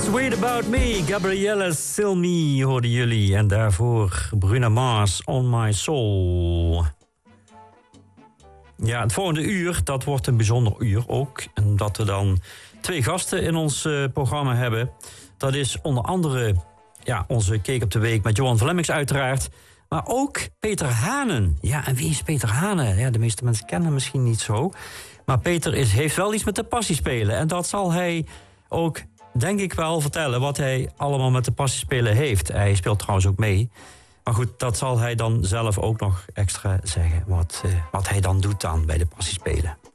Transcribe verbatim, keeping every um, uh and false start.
Sweet About Me, Gabrielle Cilmi hoorden jullie. En daarvoor Bruno Mars, On My Soul. Ja, het volgende uur, dat wordt een bijzonder uur ook. Omdat we dan twee gasten in ons uh, programma hebben. Dat is onder andere ja, onze Kijk op de Week met Johan Vlemmings uiteraard. Maar ook Peter Hanen. Ja, en wie is Peter Hanen? Ja, de meeste mensen kennen hem misschien niet zo. Maar Peter is, heeft wel iets met de passiespelen. En dat zal hij ook, denk ik wel, vertellen wat hij allemaal met de passiespelen heeft. Hij speelt trouwens ook mee. Maar goed, dat zal hij dan zelf ook nog extra zeggen. Wat, uh, wat hij dan doet dan bij de passiespelen.